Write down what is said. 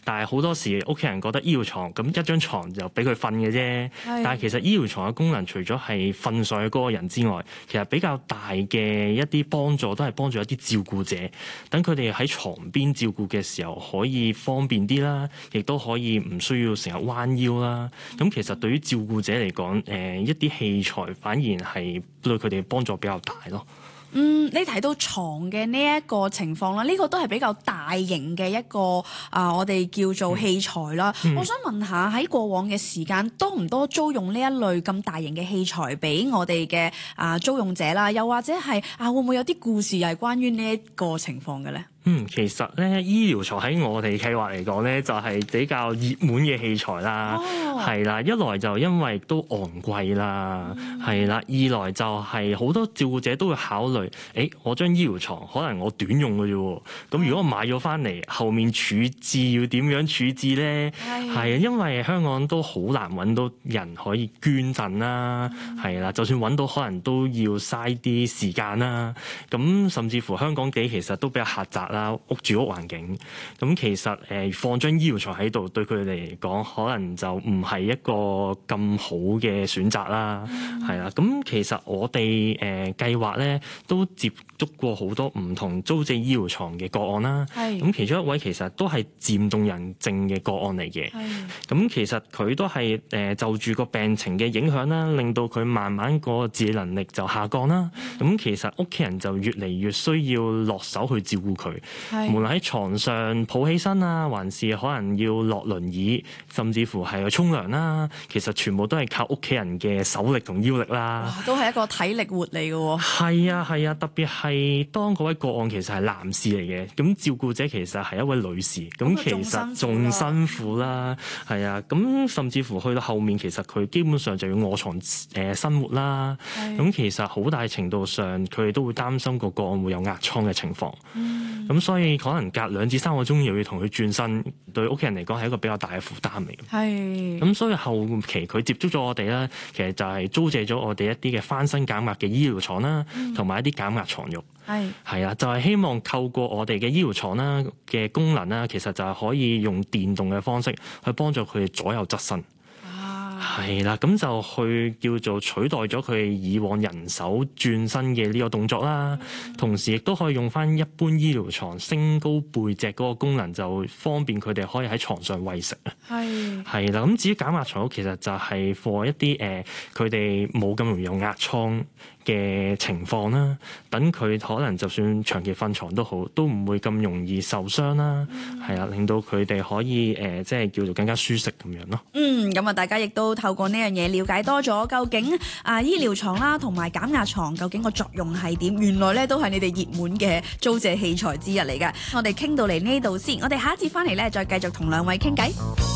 但係好多時屋企人覺得醫療床咁一張床就俾佢瞓嘅啫。但係其實醫療床嘅功能除咗係瞓上去嗰個人之外，其實比較大嘅一啲幫助都係幫助一啲照顧者，等佢哋喺床邊照顧嘅時候可以方便啲啦，亦都可以唔需要成日彎腰啦。咁其實對於照顧者嚟講，一啲器材反而係對佢哋幫助比較大咯。 你提到床嘅呢一個情況啦，呢個都係比較大型嘅一個我哋叫做器材啦。我想問下喺過往嘅時間多唔多租用呢一類咁大型嘅器材俾我哋嘅租用者啦？又或者係會唔會有啲故事係關於呢一個情況嘅咧？ 其實咧，醫療床喺我哋計劃嚟講咧，就係比較熱門嘅器材啦。係啦，一來就因為都昂貴啦，係啦；二來就係好多照顧者都會考慮，我張醫療床可能我短用嘅啫喎，咁如果我買咗翻嚟，後面處置要點樣處置咧？係因為香港都好難揾到人可以捐贈啦，係啦，就算揾到，可能都要嘥啲時間啦。咁甚至乎香港地其實都比較狹窄啦，住屋環境，咁其實放張醫療床喺度，對佢哋嚟講，可能就唔係一個咁好嘅選擇啦，係啦。咁其實我哋計劃咧都接觸過好多唔同租借醫療床嘅個案啦。咁其中一位其實都係漸凍人症嘅個案嚟嘅。咁其實佢都係就住個病情嘅影響啦，令到佢慢慢個自理能力就下降啦。咁其實屋企人就越嚟越需要落手去照顧佢。無論喺床上抱起身啊，還是可能要落輪椅，甚至乎係去沖涼啦，其實全部都係靠屋企人嘅手力同腰力啦。 哇，都係一個體力活嚟嘅喎。 係啊，特別係當嗰位個案其實係男士嚟嘅，咁照顧者其實係一位女士，咁其實仲辛苦啦。係啊，咁甚至乎去到後面，其實佢基本上就要臥床生活啦。咁其實好大程度上，佢哋都會擔心個案會有壓瘡嘅情況。咁所以可能隔2至3個鐘又要同佢轉身，對屋企人嚟講係一個比較大嘅負擔嚟嘅。咁所以後期佢接觸咗我哋啦，其實就係租借咗我哋一啲嘅翻身減壓嘅醫療床啦，同埋一啲減壓床褥。係啊，就係希望透過我哋嘅醫療床啦嘅功能啦，其實就係可以用電動嘅方式去幫助佢哋左右側身。係啦，咁就去叫做取代咗佢以往人手轉身嘅呢個動作啦，同時亦都可以用翻一般醫療床升高背脊嗰個功能，就方便佢哋可以喺床上餵食啊。係啦，咁至於減壓床褥其實就係 for 一啲佢哋冇咁容易有壓瘡嘅情況啦，等佢可能就算長期瞓床都好，都唔會咁容易受傷啦。係啊，令到佢哋可以即係叫做更加舒適咁樣咯。 咁大家亦都透過呢樣嘢了解多咗，究竟醫療床啦同埋減壓床究竟個作用係點？原來咧都係你哋熱門嘅租借器材之一嚟嘅。我哋傾到嚟呢度先，我哋下一節翻嚟咧再繼續同兩位傾偈。